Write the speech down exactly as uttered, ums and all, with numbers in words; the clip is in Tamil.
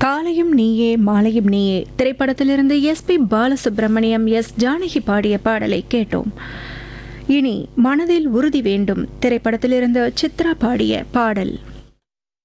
காலையும் நீயே மாலையும் நீயே திரைப்படத்திலிருந்து S B Balasubramaniam S Janaki பாடிய பாடலை கேட்டோம். இனி மனதில் உறுதி வேண்டும் திரைப்படத்திலிருந்து சித்ரா பாடிய பாடல்.